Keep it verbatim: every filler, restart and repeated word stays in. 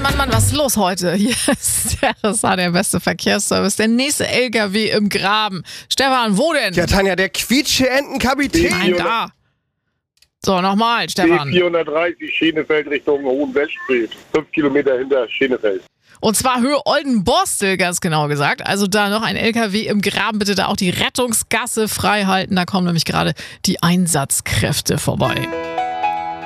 Mann, Mann, was ist los heute? Hier ist der R S A, der beste Verkehrsservice. Der nächste L K W im Graben. Stefan, wo denn? Ja, Tanja, der quietsche Entenkapitän. Nein, da. So, nochmal, B Stefan. vierhundertdreißig Schenefeld Richtung Hohenweststedt. Fünf Kilometer hinter Schenefeld. Und zwar Höhe Oldenborstel, ganz genau gesagt. Also da noch ein L K W im Graben. Bitte da auch die Rettungsgasse frei halten. Da kommen nämlich gerade die Einsatzkräfte vorbei.